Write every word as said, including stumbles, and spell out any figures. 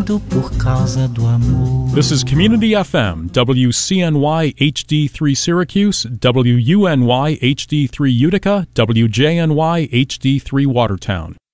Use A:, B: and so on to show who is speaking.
A: tudo por causa do amor.
B: This is Community F M, W C N Y H D three Syracuse, W U N Y H D three Utica, W J N Y H D three Watertown.